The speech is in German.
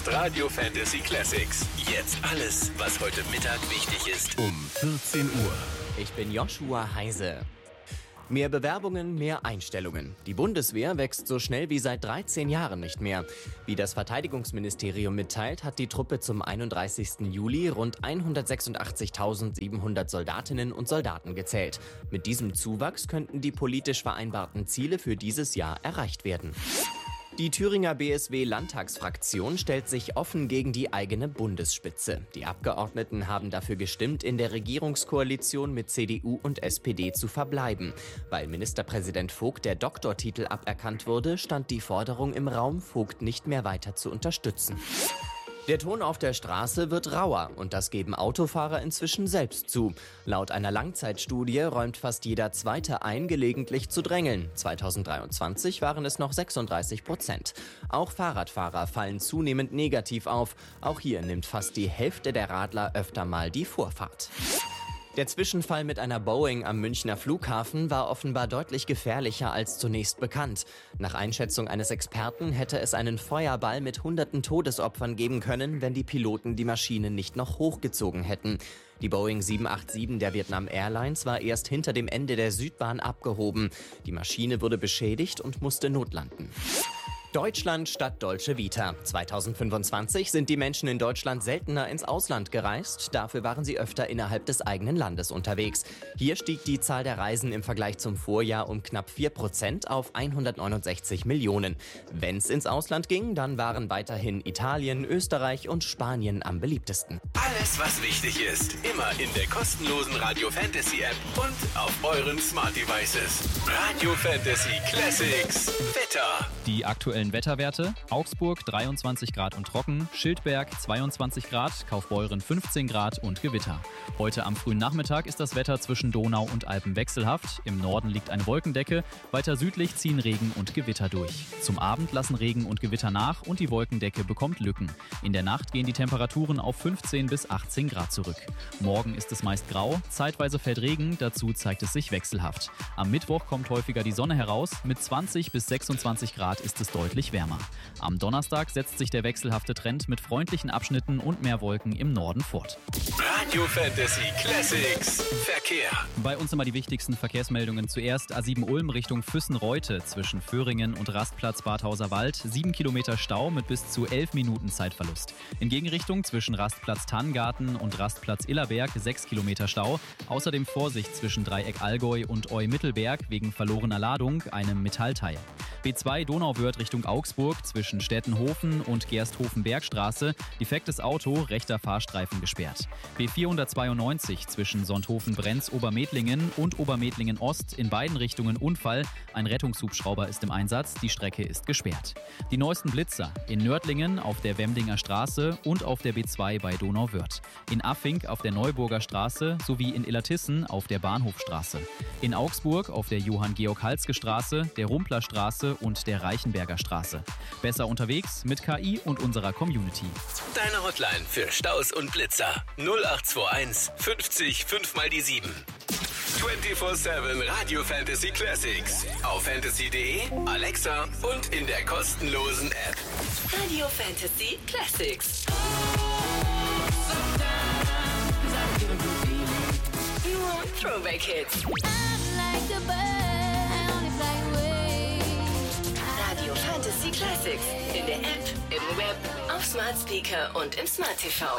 ist Radio Fantasy Classics. Jetzt alles, was heute Mittag wichtig ist. Um 14 Uhr. Ich bin Joshua Heise. Mehr Bewerbungen, mehr Einstellungen. Die Bundeswehr wächst so schnell wie seit 13 Jahren nicht mehr. Wie das Verteidigungsministerium mitteilt, hat die Truppe zum 31. Juli rund 186.700 Soldatinnen und Soldaten gezählt. Mit diesem Zuwachs könnten die politisch vereinbarten Ziele für dieses Jahr erreicht werden. Die Thüringer BSW-Landtagsfraktion stellt sich offen gegen die eigene Bundesspitze. Die Abgeordneten haben dafür gestimmt, in der Regierungskoalition mit CDU und SPD zu verbleiben. Weil Ministerpräsident Vogt der Doktortitel aberkannt wurde, stand die Forderung im Raum, Vogt nicht mehr weiter zu unterstützen. Der Ton auf der Straße wird rauer und das geben Autofahrer inzwischen selbst zu. Laut einer Langzeitstudie räumt fast jeder Zweite ein, gelegentlich zu drängeln. 2023 waren es noch 36%. Auch Fahrradfahrer fallen zunehmend negativ auf. Auch hier nimmt fast die Hälfte der Radler öfter mal die Vorfahrt. Der Zwischenfall mit einer Boeing am Münchner Flughafen war offenbar deutlich gefährlicher als zunächst bekannt. Nach Einschätzung eines Experten hätte es einen Feuerball mit hunderten Todesopfern geben können, wenn die Piloten die Maschine nicht noch hochgezogen hätten. Die Boeing 787 der Vietnam Airlines war erst hinter dem Ende der Südbahn abgehoben. Die Maschine wurde beschädigt und musste notlanden. Deutschland statt Dolce Vita. 2025 sind die Menschen in Deutschland seltener ins Ausland gereist. Dafür waren sie öfter innerhalb des eigenen Landes unterwegs. Hier stieg die Zahl der Reisen im Vergleich zum Vorjahr um knapp 4% auf 169 Millionen. Wenn's ins Ausland ging, dann waren weiterhin Italien, Österreich und Spanien am beliebtesten. Alles, was wichtig ist, immer in der kostenlosen Radio Fantasy App und auf euren Smart Devices. Radio Fantasy Classics. Wetter. Die aktuellen Wetterwerte: Augsburg 23 Grad und trocken, Schildberg 22 Grad, Kaufbeuren 15 Grad und Gewitter. Heute am frühen Nachmittag ist das Wetter zwischen Donau und Alpen wechselhaft. Im Norden liegt eine Wolkendecke, weiter südlich ziehen Regen und Gewitter durch. Zum Abend lassen Regen und Gewitter nach und die Wolkendecke bekommt Lücken. In der Nacht gehen die Temperaturen auf 15 bis 18 Grad zurück. Morgen ist es meist grau, zeitweise fällt Regen, dazu zeigt es sich wechselhaft. Am Mittwoch kommt häufiger die Sonne heraus, mit 20 bis 26 Grad ist es deutlich wärmer. Am Donnerstag setzt sich der wechselhafte Trend mit freundlichen Abschnitten und mehr Wolken im Norden fort. Radio Fantasy Classics. Verkehr. Bei uns immer die wichtigsten Verkehrsmeldungen. Zuerst A7 Ulm Richtung Füssen-Reute zwischen Föhringen und Rastplatz Badhauser Wald. 7 Kilometer Stau mit bis zu 11 Minuten Zeitverlust. In Gegenrichtung zwischen Rastplatz Tanngarten und Rastplatz Illerberg 6 Kilometer Stau. Außerdem Vorsicht zwischen Dreieck Allgäu und Eu-Mittelberg wegen verlorener Ladung, einem Metallteil. B2 Donauwörth Richtung Augsburg zwischen Stettenhofen und Gersthofen-Bergstraße. Defektes Auto, rechter Fahrstreifen gesperrt. B492 zwischen Sonthofen-Brenz Obermedlingen und Obermedlingen-Ost in beiden Richtungen Unfall. Ein Rettungshubschrauber ist im Einsatz, die Strecke ist gesperrt. Die neuesten Blitzer in Nördlingen auf der Wemdinger Straße und auf der B2 bei Donauwörth. In Affink auf der Neuburger Straße sowie in Illertissen auf der Bahnhofstraße. In Augsburg auf der Johann-Georg-Halske Straße, der Rumpler Straße und der Reichenberger Straße. Besser unterwegs mit KI und unserer Community. Deine Hotline für Staus und Blitzer. 0821 50 5 mal die 7. 24/7 Radio Fantasy Classics. Auf fantasy.de, Alexa und in der kostenlosen App. Radio Fantasy Classics. Nur Throwback Hits. Radio Fantasy Classics. In der App, im Web, auf Smart Speaker und im Smart TV.